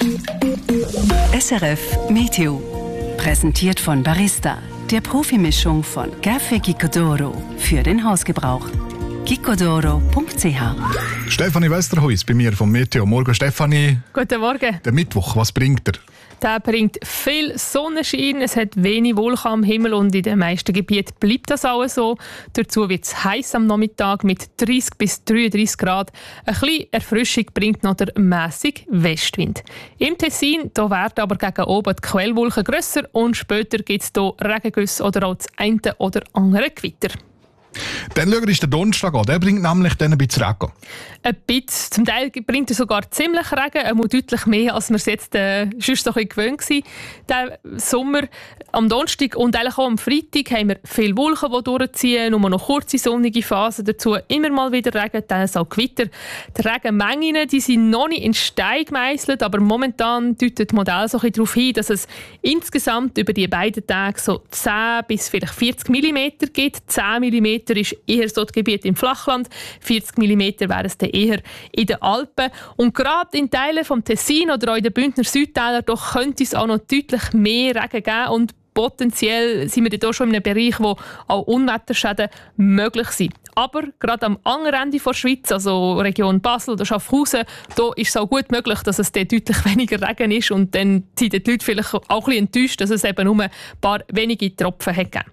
SRF Meteo. Präsentiert von Barista, der Profimischung von Café Gicodoro für den Hausgebrauch. gicodoro.ch. Stefanie Westerhuis bei mir vom Meteo. Morgen, Stefanie. Guten Morgen. Der Mittwoch, was bringt er? Der bringt viel Sonnenschein, es hat wenig Wolken am Himmel und in den meisten Gebieten bleibt das auch so. Dazu wird es heiß am Nachmittag mit 30 bis 33 Grad. Ein bisschen Erfrischung bringt noch der mässige Westwind. Im Tessin da werden aber gegen oben die Quellwolken grösser und später gibt es hier Regengüsse oder auch das eine oder andere Gewitter. Dann schauen wir uns den Donnerstag an. Der bringt nämlich dann ein bisschen Regen. Ein bisschen. Zum Teil bringt er sogar ziemlich Regen, deutlich mehr, als wir es jetzt sonst noch ein bisschen gewöhnt waren. Diesen Sommer, am Donnerstag und eigentlich auch am Freitag haben wir viele Wolken, die durchziehen, nur noch kurze sonnige Phasen, dazu immer mal wieder Regen, dann auch Gewitter. Die Regenmengen die sind noch nicht in Stein gemeißelt, aber momentan deutet das Modell so ein bisschen darauf hin, dass es insgesamt über die beiden Tage so 10 bis vielleicht 40 mm gibt. 10 mm ist eher so das Gebiet im Flachland, 40 mm wären es dann eher in den Alpen. Und gerade in Teilen vom Tessin oder auch in den Bündner Südtälern doch könnte es auch noch deutlich mehr Regen geben und potenziell sind wir hier schon in einem Bereich, wo auch Unwetterschäden möglich sind. Aber gerade am anderen Ende der Schweiz, also Region Basel oder Schaffhausen, da ist es auch gut möglich, dass es dort deutlich weniger Regen ist und dann sind die Leute vielleicht auch ein bisschen enttäuscht, dass es eben nur ein paar wenige Tropfen hat gegeben.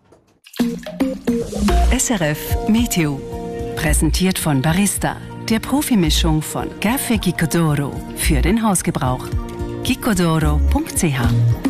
SRF Meteo. Präsentiert von Barista, der Profimischung von Café Gicodoro für den Hausgebrauch. gicodoro.ch